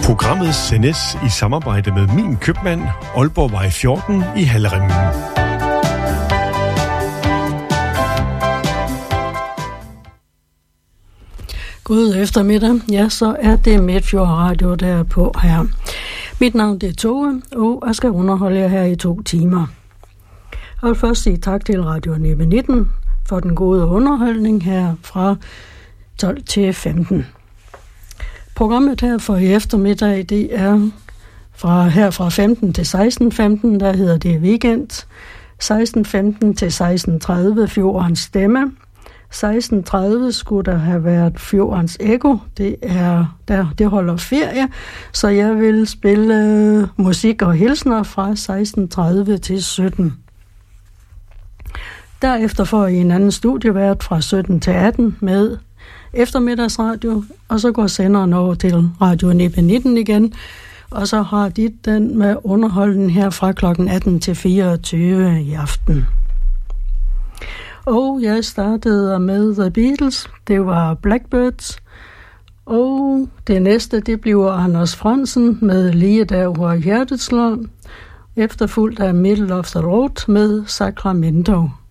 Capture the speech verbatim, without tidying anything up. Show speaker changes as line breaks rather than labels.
Programmet sendes i samarbejde med Min Købmand, Aalborgvej fjorten i Hallerimmen.
God eftermiddag. Ja, så er det Midtfjord Radio, der er på her. Mit navn det er Tove, og jeg skal underholde jer her i to timer. Jeg vil først sige tak til Radio Nibe nitten for den gode underholdning her fra tolv til femten. Programmet her for i eftermiddag, det er fra, her fra femten til seksten femten, der hedder det Weekend. seksten femten til seksten tredive, Fjordens Stemme. seksten tredive skulle der have været Fjordens Ekko. Det er der, det holder ferie, så jeg vil spille øh, musik og hilsner fra seksten tredive til sytten. Derefter får I en anden studievært fra sytten til atten med eftermiddagsradio, og så går senderen over til Radio Nibe nitten igen, og så har de den med underholdning her fra klokken atten til fireogtyve i aften. Og jeg startede med The Beatles, det var Blackbirds, og det næste, det bliver Anders Fransen med Lige der, hvor hjertet slår, efterfulgt af Middle of the Road med Sacramento.